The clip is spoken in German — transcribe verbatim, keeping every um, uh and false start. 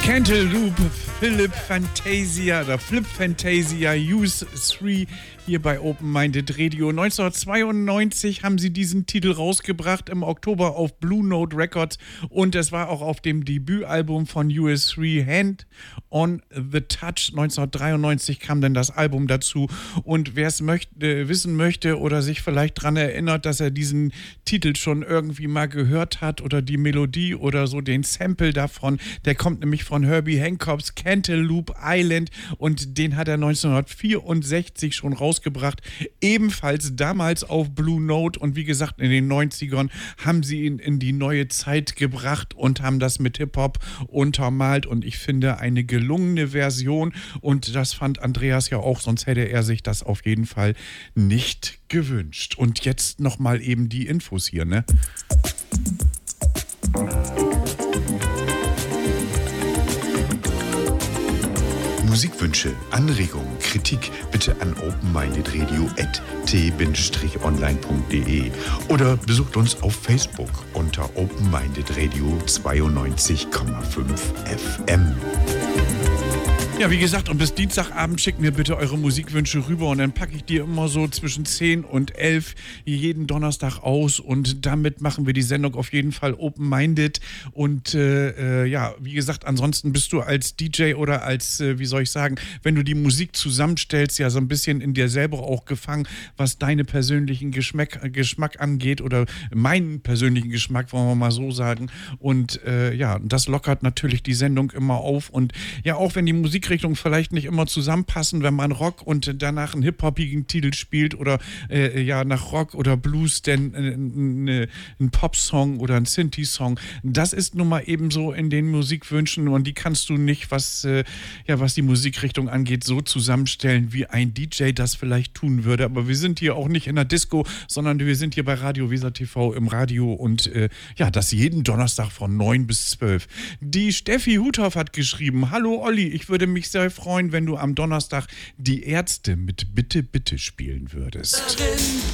Cantaloupe, Philip Fantasia oder Flip Fantasia, Use drei hier bei Open Minded Radio. neunzehnhundertzweiundneunzig haben sie diesen Titel rausgebracht, im Oktober auf Blue Note Records, und es war auch auf dem Debütalbum von U S drei, Hand on the Touch. neunzehnhundertdreiundneunzig kam dann das Album dazu, und wer es möchte, wissen möchte oder sich vielleicht daran erinnert, dass er diesen Titel schon irgendwie mal gehört hat oder die Melodie oder so den Sample davon, der kommt nämlich von Herbie Hancocks Cantaloupe Island, und den hat er neunzehnhundertvierundsechzig schon rausgebracht, ebenfalls damals auf Blue Note, und wie gesagt in den neunzigern haben sie ihn in die neue Zeit gebracht und haben das mit Hip-Hop untermalt, und ich finde eine gelungene Version, und das fand Andreas ja auch, sonst hätte er sich das auf jeden Fall nicht gewünscht. Und jetzt nochmal eben die Infos hier, ne? Musikwünsche, Anregungen, Kritik bitte an openmindedradio at t online punkt de oder besucht uns auf Facebook unter Open Minded Radio zweiundneunzig Komma fünf F M. Ja, wie gesagt, und bis Dienstagabend schickt mir bitte eure Musikwünsche rüber, und dann packe ich die immer so zwischen zehn und elf jeden Donnerstag aus, und damit machen wir die Sendung auf jeden Fall open-minded. Und äh, äh, ja, wie gesagt, ansonsten bist du als D J oder als, äh, wie soll ich sagen, wenn du die Musik zusammenstellst, ja so ein bisschen in dir selber auch gefangen, was deine persönlichen Geschmack, Geschmack angeht, oder meinen persönlichen Geschmack, wollen wir mal so sagen. Und äh, ja, das lockert natürlich die Sendung immer auf, und ja, auch wenn die Musik Richtungen vielleicht nicht immer zusammenpassen, wenn man Rock und danach einen hip-hoppigen Titel spielt oder äh, ja nach Rock oder Blues denn äh, ne, ein Pop-Song oder ein Synthi-Song. Das ist nun mal eben so in den Musikwünschen, und die kannst du nicht, was äh, ja was die Musikrichtung angeht, so zusammenstellen, wie ein D J das vielleicht tun würde. Aber wir sind hier auch nicht in der Disco, sondern wir sind hier bei Radio Weser T V im Radio, und äh, ja, das jeden Donnerstag von neun bis zwölf. Die Steffi Huthoff hat geschrieben: Hallo Olli, ich würde mich sehr freuen, wenn du am Donnerstag die Ärzte mit Bitte, Bitte spielen würdest.